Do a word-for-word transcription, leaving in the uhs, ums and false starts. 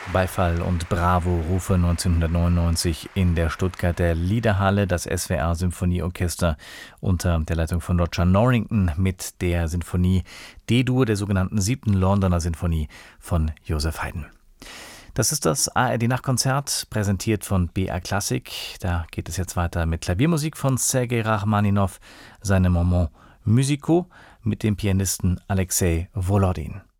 Beifall und Bravo-Rufe neunzehnhundertneunundneunzig in der Stuttgarter Liederhalle. Das S W R-Symphonieorchester unter der Leitung von Roger Norrington mit der Sinfonie D-Dur, der sogenannten siebten Londoner Sinfonie von Joseph Haydn. Das ist das A R D-Nachtkonzert, präsentiert von B R Klassik. Da geht es jetzt weiter mit Klaviermusik von Sergei Rachmaninow, seine Moments musicaux mit dem Pianisten Alexei Volodin.